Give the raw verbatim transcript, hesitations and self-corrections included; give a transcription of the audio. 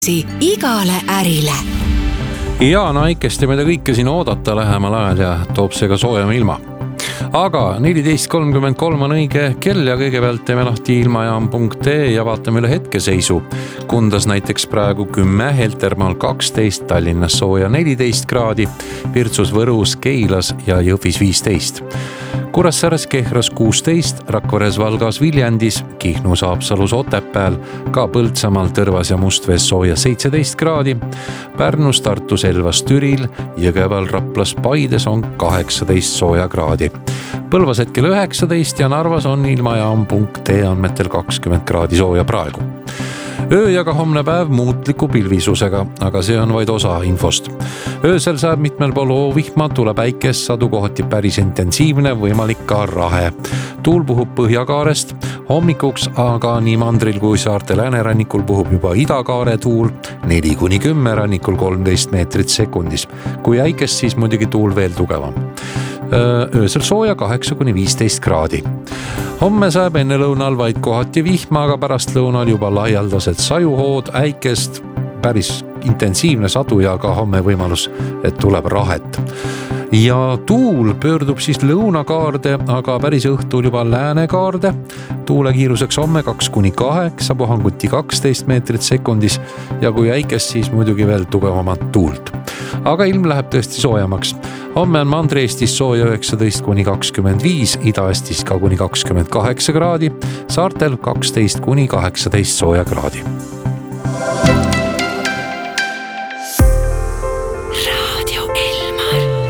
igale ärile. Ja Naikest ja mida kõike siin oodata lähemal ajal ja toob see ka soojama ilma. Aga neliteist kolmkümmend kolm on õige kell ja kõigepealt teeme lahti ilmajaam punkt ee ja vaatame üle hetkeseisu. Kundas näiteks praegu kümme, Heltermaal kaksteist, Tallinnas sooja neliteist kraadi, Virtsus, Võrus, Keilas ja Jõhvis viisteist. Kuressaares, Kehras kuusteist, Rakveres, Valgas, Viljandis, Kihnus, Haapsalus, Otepääl, ka Põltsamaal, Tõrvas ja Mustvees sooja seitseteist kraadi, Pärnus, Tartus, Elvas, Türil, Jõgeval, Raplas, Paides on kaheksateist sooja kraadi. Põlvas hetkel üheksateist ja Narvas on ilmajaam punkt ee andmetel kakskümmend kraadi sooja praegu. Öö ja ka homne päev muutliku pilvisusega, aga see on vaid osa infost. Öösel saab mitmel pool oovihma, tuleb päikest, sadu kohati päris intensiivne, võimalik ka rahe. Tuul puhub põhjakaarest, hommikuks aga nii mandril kui saarte läänerannikul puhub juba idakaare tuul, neli kuni kümme, rannikul kolmteist meetrit sekundis. Kui äikest, siis muidugi tuul veel tugevam. Öösel sooja kaheksa kuni viisteist kraadi. Homme saab enne lõunal vaid kohati vihma, aga pärast lõunal juba laialdased sajuhood, äikest, päris intensiivne sadu ja ka homme võimalus, et tuleb rahet. Ja tuul pöördub siis lõunakaarde, aga päris õhtul juba läänekaarde. Tuule kiiruseks homme kaks kuni kaheksa, puhanguti kaksteist meetrit sekundis ja kui äikest, siis muidugi veel tugevamat tuult. Aga ilm läheb tõesti soojamaks. Homme on Mandri-Eestis sooja üheksateist kuni kakskümmend viis, Ida-Eestis ka kuni kakskümmend kaheksa kraadi, saartel kaksteist kuni kaheksateist sooja kraadi.